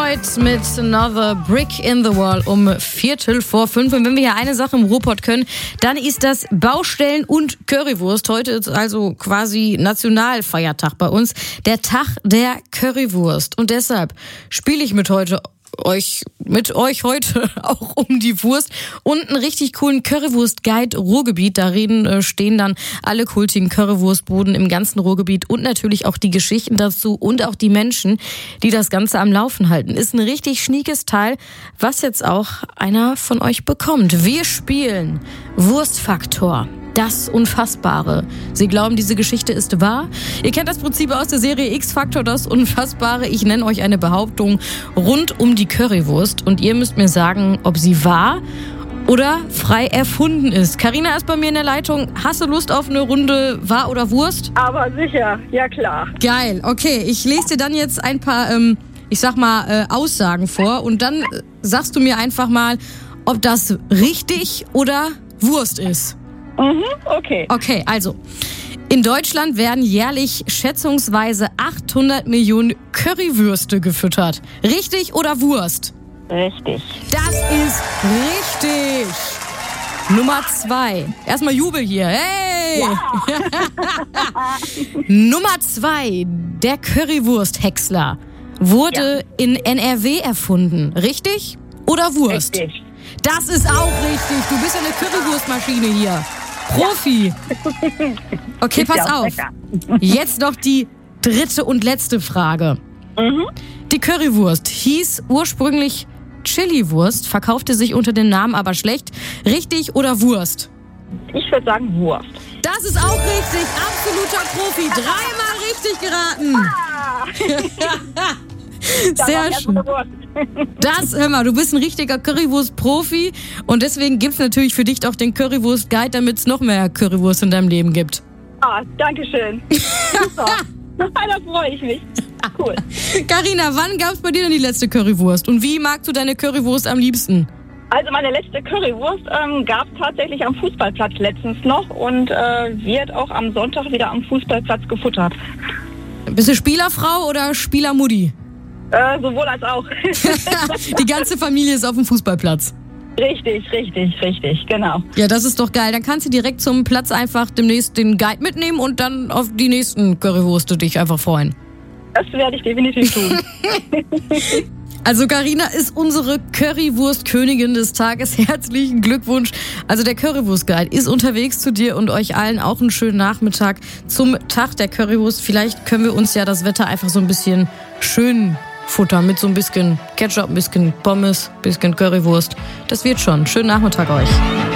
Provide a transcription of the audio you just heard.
Floyd mit Another Brick in the Wall um 4:45. Und wenn wir hier eine Sache im Ruhrpott können, dann ist das Baustellen und Currywurst. Heute ist also quasi Nationalfeiertag bei uns, der Tag der Currywurst. Und deshalb spiele ich mit euch heute auch um die Wurst und einen richtig coolen Currywurst-Guide Ruhrgebiet. Darin stehen dann alle kultigen Currywurstbuden im ganzen Ruhrgebiet und natürlich auch die Geschichten dazu und auch die Menschen, die das Ganze am Laufen halten. Ist ein richtig schniekes Teil, was jetzt auch einer von euch bekommt. Wir spielen Wurstfaktor. Das Unfassbare. Sie glauben, diese Geschichte ist wahr? Ihr kennt das Prinzip aus der Serie X-Factor, das Unfassbare. Ich nenne euch eine Behauptung rund um die Currywurst und ihr müsst mir sagen, ob sie wahr oder frei erfunden ist. Carina ist bei mir in der Leitung. Hast du Lust auf eine Runde Wahr oder Wurst? Aber sicher, ja klar. Geil, okay. Ich lese dir dann jetzt ein paar, Aussagen vor und dann sagst du mir einfach mal, ob das richtig oder Wurst ist. Okay. Okay, also, in Deutschland werden jährlich schätzungsweise 800 Millionen Currywürste gefüttert. Richtig oder Wurst? Richtig. Das ist richtig. Nummer 2. Erstmal Jubel hier. Hey! Ja. Nummer 2. Der Currywurst-Häcksler wurde in NRW erfunden. Richtig oder Wurst? Richtig. Das ist auch richtig. Du bist ja eine Currywurstmaschine hier. Profi. Okay, pass auf. Lecker. Jetzt noch die dritte und letzte Frage. Die Currywurst hieß ursprünglich Chili-Wurst, verkaufte sich unter dem Namen aber schlecht. Richtig oder Wurst? Ich würde sagen Wurst. Das ist auch richtig. Absoluter Profi. 3-mal richtig geraten. Sehr schön. Hör mal, du bist ein richtiger Currywurst-Profi und deswegen gibt's natürlich für dich auch den Currywurst-Guide, damit es noch mehr Currywurst in deinem Leben gibt. Danke schön. Super. Da freue ich mich. Cool. Carina, wann gab's bei dir denn die letzte Currywurst und wie magst du deine Currywurst am liebsten? Also meine letzte Currywurst gab es tatsächlich am Fußballplatz letztens noch und wird auch am Sonntag wieder am Fußballplatz gefuttert. Bist du Spielerfrau oder Spielermutti? Sowohl als auch. Die ganze Familie ist auf dem Fußballplatz. Richtig, genau. Ja, das ist doch geil. Dann kannst du direkt zum Platz einfach demnächst den Guide mitnehmen und dann auf die nächsten Currywürste dich einfach freuen. Das werde ich definitiv tun. Also Carina ist unsere Currywurst-Königin des Tages. Herzlichen Glückwunsch. Also der Currywurst-Guide ist unterwegs zu dir und euch allen auch einen schönen Nachmittag zum Tag der Currywurst. Vielleicht können wir uns ja das Wetter einfach so ein bisschen schön futtern mit so ein bisschen Ketchup, ein bisschen Pommes, ein bisschen Currywurst. Das wird schon. Schönen Nachmittag euch.